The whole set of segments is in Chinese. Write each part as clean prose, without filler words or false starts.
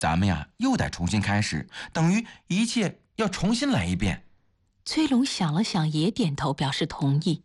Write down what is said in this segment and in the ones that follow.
咱们呀又得重新开始，等于一切要重新来一遍。 崔龙想了想，也点头表示同意。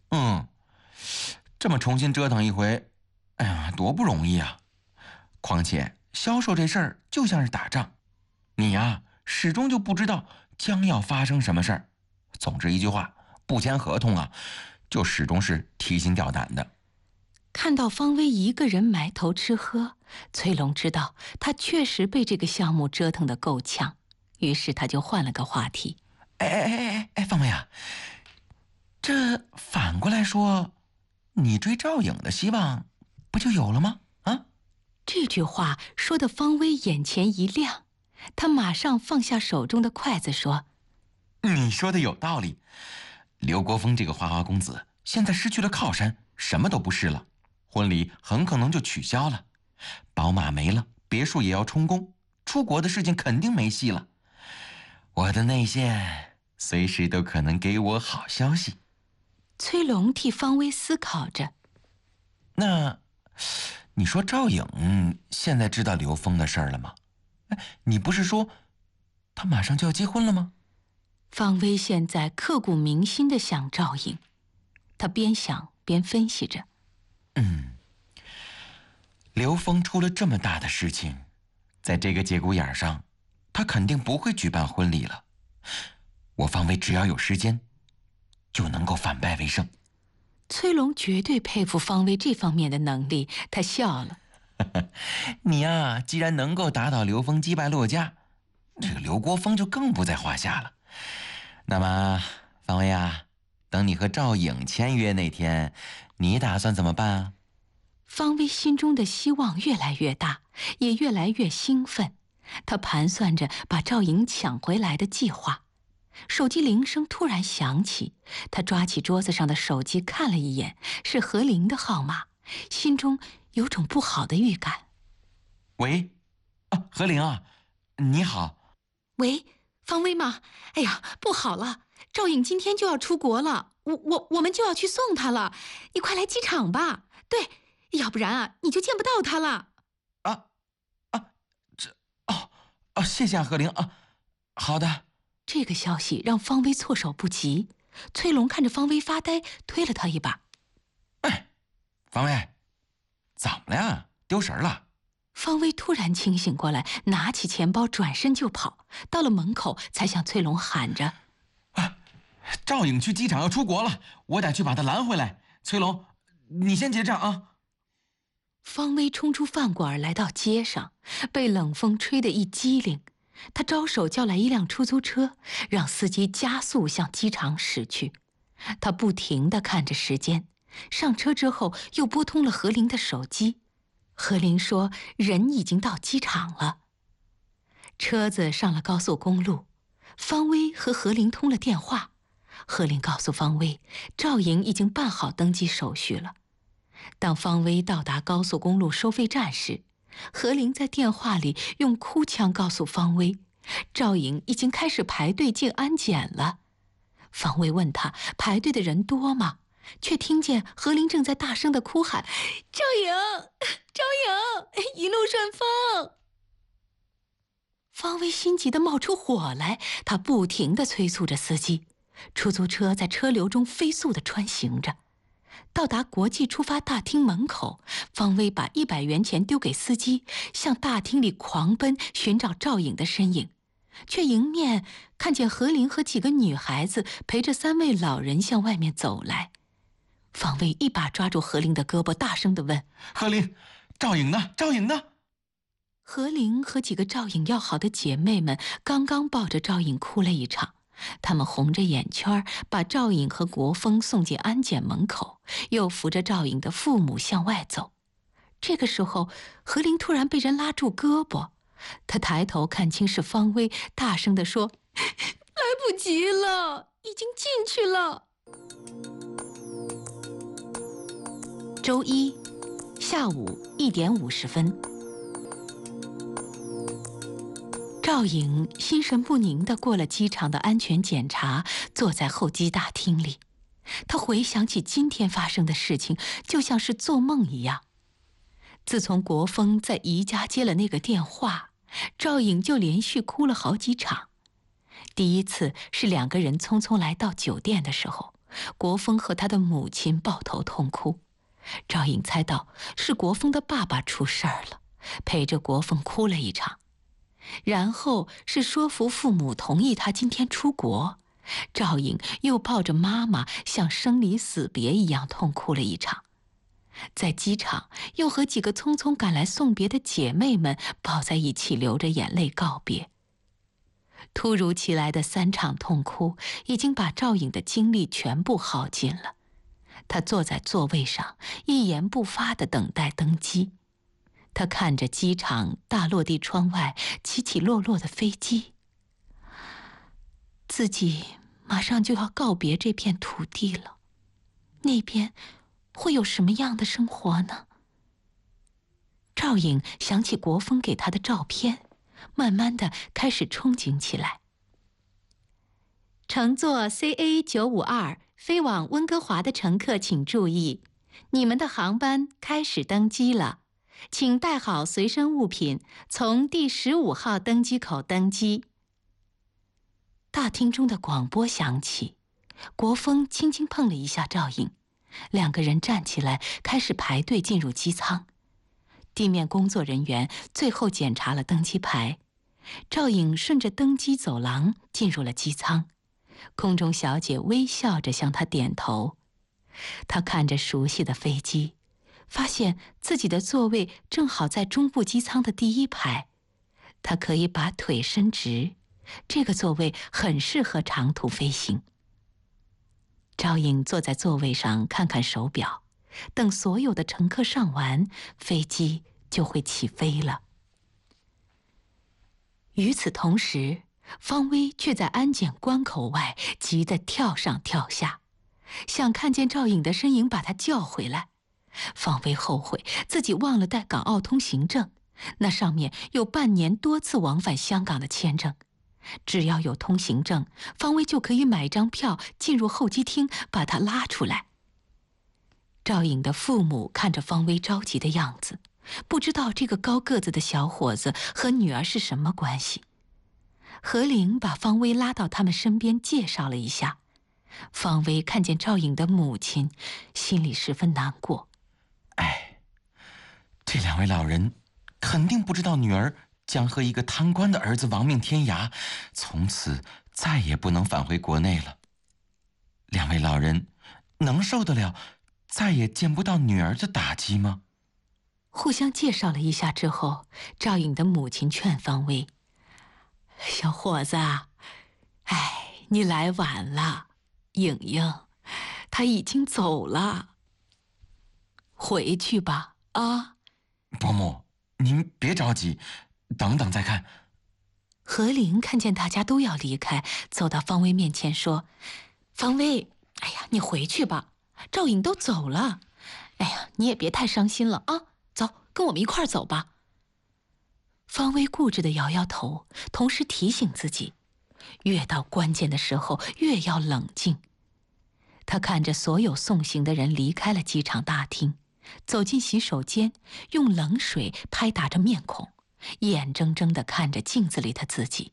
这么重新折腾一回，哎呀，多不容易啊！况且销售这事儿就像是打仗，你呀始终就不知道将要发生什么事儿。总之一句话，不签合同啊，就始终是提心吊胆的。 看到方薇一个人埋头吃喝，崔龙知道他确实被这个项目折腾得够呛，于是他就换了个话题。 方薇啊，这反过来说，你追赵颖的希望不就有了吗？啊！ 这句话说的方薇眼前一亮，他马上放下手中的筷子说： 你说的有道理，刘国峰这个花花公子现在失去了靠山，什么都不是了，婚礼很可能就取消了，宝马没了，别墅也要充公，出国的事情肯定没戏了。我的内线随时都可能给我好消息。 崔龙替方薇思考着。 那你说赵颖现在知道刘峰的事儿了吗？你不是说他马上就要结婚了吗？ 方薇现在刻骨铭心地想赵颖，他边想边分析着。 刘峰出了这么大的事情，在这个节骨眼上，他肯定不会举办婚礼了。我方薇只要有时间，就能够反败为胜。 崔龙绝对佩服方薇这方面的能力，他笑了。 你呀，既然能够打倒刘峰，击败骆家，这个刘国峰就更不在话下了。那么，方薇啊，等你和赵颖签约那天，你打算怎么办啊？ 方薇心中的希望越来越大，也越来越兴奋。他盘算着把赵颖抢回来的计划。手机铃声突然响起，他抓起桌子上的手机看了一眼，是何琳的号码，心中有种不好的预感。 喂，何琳啊，你好。 喂，方薇吗？哎呀，不好了，赵颖今天就要出国了，我们就要去送她了，你快来机场吧。对，要不然啊，你就见不到她了。 谢谢何琳啊。好的。 这个消息让方薇措手不及，崔龙看着方薇发呆，推了他一把。 方薇，怎么了呀？丢神了？ 方薇突然清醒过来，拿起钱包转身就跑，到了门口才向崔龙喊着： 赵颖去机场要出国了，我得去把她拦回来。崔龙，你先结账啊。 方薇冲出饭馆来到街上，被冷风吹得一激灵。他招手叫来一辆出租车，让司机加速向机场驶去。他不停地看着时间，上车之后又拨通了何琳的手机。何琳说人已经到机场了。车子上了高速公路，方薇和何琳通了电话。何琳告诉方薇，赵颖已经办好登机手续了。当方薇到达高速公路收费站时，何琳在电话里用哭腔告诉方薇，赵颖已经开始排队进安检了。方薇问他排队的人多吗，却听见何琳正在大声地哭喊：赵颖，赵颖，一路顺风。方薇心急地冒出火来，她不停地催促着司机。出租车在车流中飞速地穿行着。到达国际出发大厅门口，方薇把100元钱丢给司机，向大厅里狂奔寻找赵颖的身影，却迎面看见何琳和几个女孩子陪着3位老人向外面走来。方薇一把抓住何琳的胳膊，大声地问： 何琳，赵颖呢？赵颖呢？ 何琳和几个赵颖要好的姐妹们刚刚抱着赵颖哭了一场，他们红着眼圈把赵颖和国峰送进安检门口，又扶着赵颖的父母向外走。这个时候，何琳突然被人拉住胳膊，她抬头看清是方薇，大声地说：来不及了，已经进去了。周一下午1点50分，赵颖心神不宁地过了机场的安全检查，坐在候机大厅里。她回想起今天发生的事情，就像是做梦一样。自从国峰在宜家接了那个电话， 赵颖就连续哭了好几场。第一次是两个人匆匆来到酒店的时候，国峰和他的母亲抱头痛哭。赵颖猜到是国峰的爸爸出事儿了，陪着国峰哭了一场。然后是说服父母同意他今天出国，赵颖又抱着妈妈像生离死别一样痛哭了一场。在机场又和几个匆匆赶来送别的姐妹们抱在一起，流着眼泪告别。突如其来的3场痛哭已经把赵颖的精力全部耗尽了。她坐在座位上，一言不发地等待登机。她看着机场大落地窗外起起落落的飞机，自己马上就要告别这片土地了，那边会有什么样的生活呢？赵颖想起国峰给她的照片，慢慢的开始憧憬起来。乘坐 CA952 飞往温哥华的乘客请注意，你们的航班开始登机了，请带好随身物品，从第15号登机口登机。大厅中的广播响起，国峰轻轻碰了一下赵颖，两个人站起来开始排队进入机舱。地面工作人员最后检查了登机牌，赵颖顺着登机走廊进入了机舱。空中小姐微笑着向她点头。她看着熟悉的飞机，发现自己的座位正好在中部机舱的第1排，她可以把腿伸直，这个座位很适合长途飞行。赵颖坐在座位上看看手表，等所有的乘客上完，飞机就会起飞了。与此同时，方薇却在安检关口外急得跳上跳下，想看见赵颖的身影把她叫回来。方薇后悔自己忘了带港澳通行证，那上面有半年多次往返香港的签证。只要有通行证，方薇就可以买张票进入候机厅，把她拉出来。赵颖的父母看着方薇着急的样子，不知道这个高个子的小伙子和女儿是什么关系。何玲把方薇拉到他们身边介绍了一下。方薇看见赵颖的母亲，心里十分难过。 哎，这2位老人肯定不知道女儿将和一个贪官的儿子亡命天涯，从此再也不能返回国内了。2位老人能受得了再也见不到女儿的打击吗？ 互相介绍了一下之后，赵颖的母亲劝方薇：“小伙子，你来晚了，颖颖，她已经走了，回去吧，啊。” 伯母，您别着急，等等再看。 何玲看见大家都要离开，走到方薇面前说：“方薇，你回去吧，赵颖都走了。你也别太伤心了啊，走，跟我们一块儿走吧。”方薇固执地摇摇头，同时提醒自己，越到关键的时候越要冷静。她看着所有送行的人离开了机场大厅，走进洗手间，用冷水拍打着面孔，眼睁睁地看着镜子里的自己。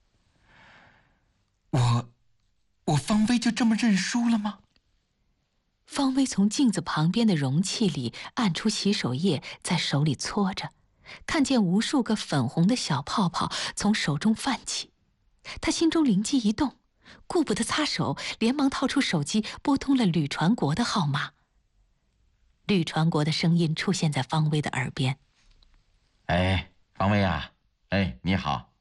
我方薇就这么认输了吗？ 方薇从镜子旁边的容器里按出洗手液，在手里搓着，看见无数个粉红的小泡泡从手中泛起，她心中灵机一动，顾不得擦手，连忙掏出手机拨通了吕传国的号码。吕传国的声音出现在方薇的耳边：“ 哎，方薇啊，你好。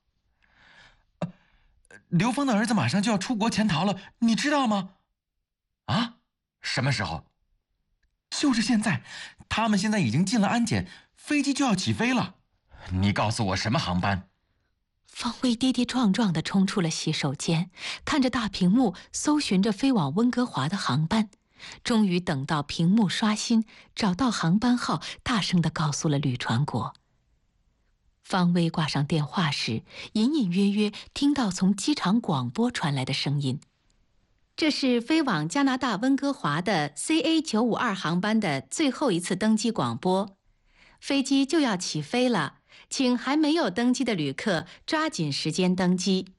刘峰的儿子马上就要出国潜逃了，你知道吗？啊？什么时候？就是现在，他们现在已经进了安检，飞机就要起飞了。你告诉我什么航班？” 方薇跌跌撞撞地冲出了洗手间，看着大屏幕搜寻着飞往温哥华的航班，终于等到屏幕刷新，找到航班号，大声地告诉了吕传国。方薇挂上电话时，隐隐约约听到从机场广播传来的声音：“这是飞往加拿大温哥华的 CA952 航班的最后一次登机广播，飞机就要起飞了， 请还没有登机的旅客抓紧时间登机。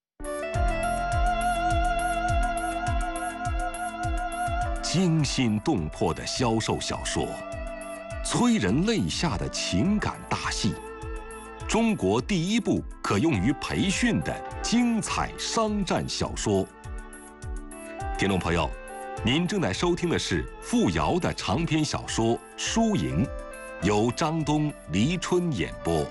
惊心动魄的销售小说，催人泪下的情感大戏，中国第一部可用于培训的精彩商战小说。听众朋友，您正在收听的是付瑶的长篇小说《输赢》，由张东、黎春演播。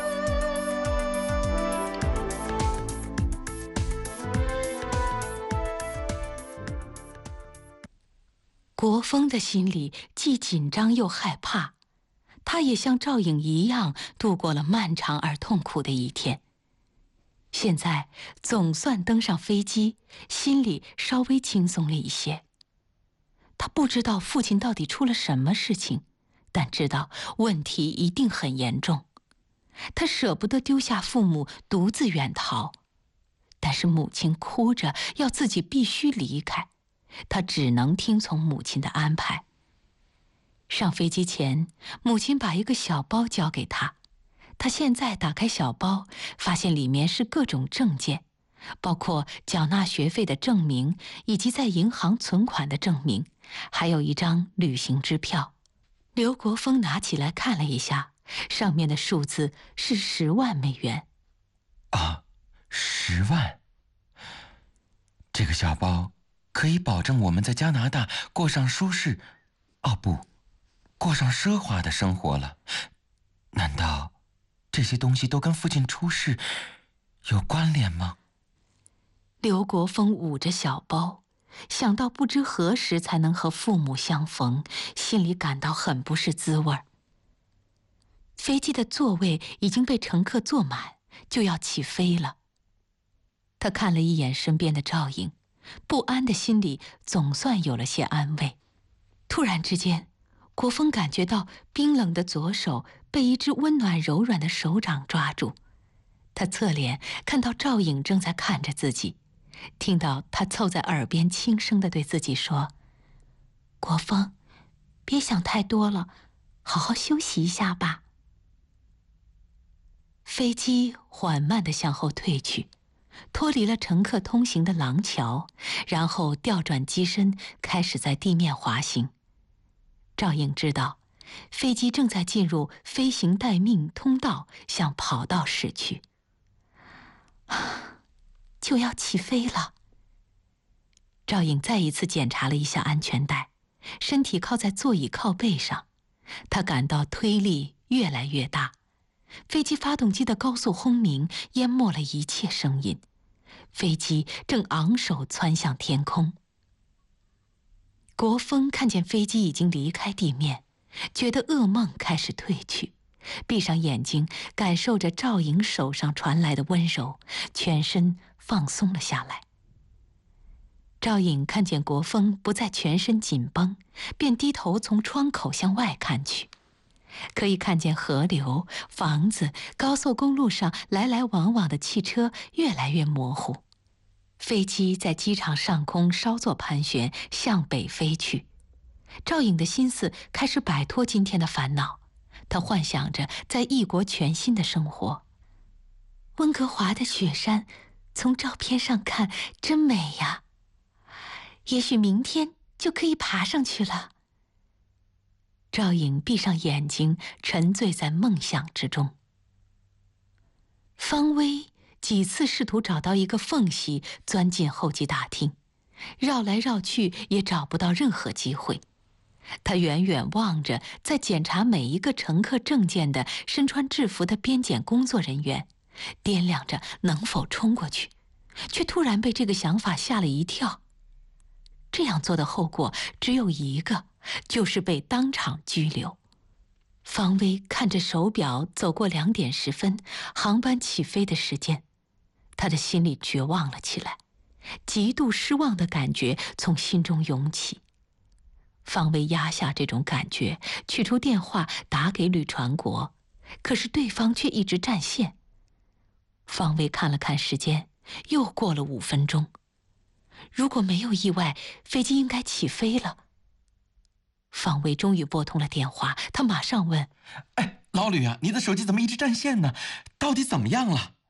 国风的心里既紧张又害怕，他也像赵颖一样度过了漫长而痛苦的一天。现在总算登上飞机，心里稍微轻松了一些。他不知道父亲到底出了什么事情，但知道问题一定很严重。他舍不得丢下父母独自远逃，但是母亲哭着要自己必须离开，他只能听从母亲的安排。上飞机前，母亲把一个小包交给他。他现在打开小包，发现里面是各种证件，包括缴纳学费的证明，以及在银行存款的证明，还有一张旅行支票。刘国峰拿起来看了一下，上面的数字是10万美元。 啊，10万！这个小包可以保证我们在加拿大过上舒适，过上奢华的生活了。难道这些东西都跟父亲出事有关联吗？ 刘国峰捂着小包，想到不知何时才能和父母相逢，心里感到很不是滋味儿。飞机的座位已经被乘客坐满，就要起飞了。他看了一眼身边的赵颖，不安的心里总算有了些安慰。突然之间，国峰感觉到冰冷的左手被一只温暖柔软的手掌抓住。他侧脸看到赵颖正在看着自己，听到他凑在耳边轻声地对自己说：“国峰，别想太多了，好好休息一下吧。”飞机缓慢地向后退去，脱离了乘客通行的廊桥，然后调转机身，开始在地面滑行。赵颖知道，飞机正在进入飞行待命通道，向跑道驶去。就要起飞了。赵颖再一次检查了一下安全带，身体靠在座椅靠背上，她感到推力越来越大。飞机发动机的高速轰鸣淹没了一切声音，飞机正昂首窜向天空。国峰看见飞机已经离开地面，觉得噩梦开始褪去，闭上眼睛，感受着赵颖手上传来的温柔，全身放松了下来。赵颖看见国峰不再全身紧绷，便低头从窗口向外看去，可以看见河流、房子、高速公路上来来往往的汽车越来越模糊。飞机在机场上空稍作盘旋，向北飞去。赵颖的心思开始摆脱今天的烦恼，她幻想着在异国全新的生活。温哥华的雪山，从照片上看真美呀，也许明天就可以爬上去了。赵颖闭上眼睛，沉醉在梦想之中。方薇几次试图找到一个缝隙钻进候机大厅，绕来绕去也找不到任何机会。他远远望着在检查每一个乘客证件的身穿制服的边检工作人员，掂量着能否冲过去，却突然被这个想法吓了一跳。这样做的后果只有一个，就是被当场拘留。方薇看着手表，走过2点10分，航班起飞的时间，他的心里绝望了起来，极度失望的感觉从心中涌起。方薇压下这种感觉，取出电话打给吕传国，可是对方却一直占线。方薇看了看时间，又过了5分钟。如果没有意外，飞机应该起飞了。方薇终于拨通了电话，他马上问： 老吕啊，你的手机怎么一直占线呢？到底怎么样了？